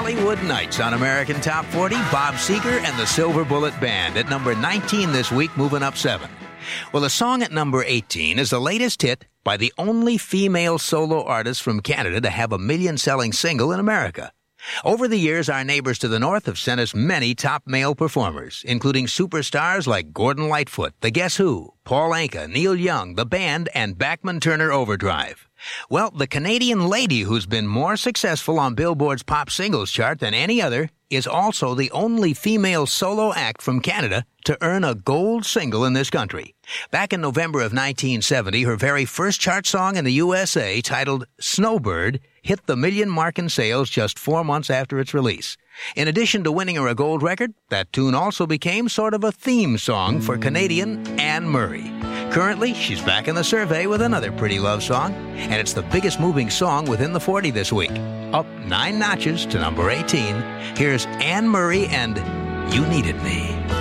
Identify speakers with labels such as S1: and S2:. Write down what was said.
S1: Bollywood Nights on American Top 40. Bob Seger and the Silver Bullet Band at number 19 this week, moving up 7. Well, the song at number 18 is the latest hit by the only female solo artist from Canada to have a million-selling single in America. Over the years, our neighbors to the north have sent us many top male performers, including superstars like Gordon Lightfoot, The Guess Who, Paul Anka, Neil Young, The Band, and Bachman Turner Overdrive. Well, the Canadian lady who's been more successful on Billboard's pop singles chart than any other is also the only female solo act from Canada to earn a gold single in this country. Back in November of 1970, her very first chart song in the USA, titled Snowbird, hit the million mark in sales just 4 months after its release. In addition to winning her a gold record, that tune also became sort of a theme song for Canadian Anne Murray. Currently, she's back in the survey with another pretty love song, and it's the biggest moving song within the 40 this week. Up 9 notches to number 18, here's Anne Murray and You Needed Me.